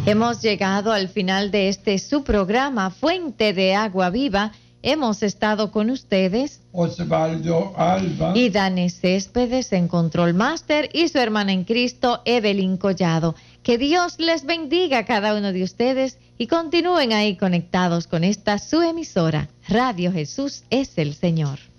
Hemos llegado al final de su programa, Fuente de Agua Viva. Hemos estado con ustedes Osvaldo Alba y Dani Céspedes en Control Master y su hermana en Cristo, Evelyn Collado. Que Dios les bendiga a cada uno de ustedes y continúen ahí conectados con esta su emisora. Radio Jesús es el Señor.